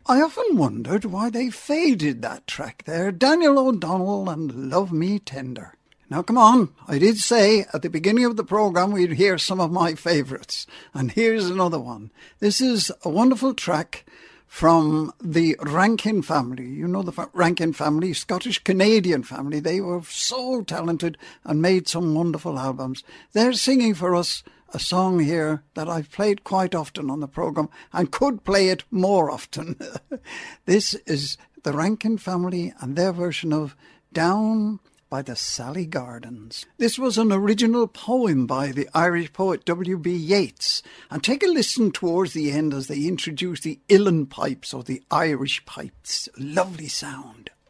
I often wondered why they faded that track there. Daniel O'Donnell and Love Me Tender. Now come on, I did say at the beginning of the programme we'd hear some of my favourites. And here's another one. This is a wonderful track from the Rankin family. You know the Rankin family, Scottish-Canadian family. They were so talented and made some wonderful albums. They're singing for us a song here that I've played quite often on the programme and could play it more often. This is the Rankin family and their version of Down by the Sally Gardens. This was an original poem by the Irish poet W.B. Yeats. And take a listen towards the end as they introduce the uilleann pipes or the Irish pipes. Lovely sound.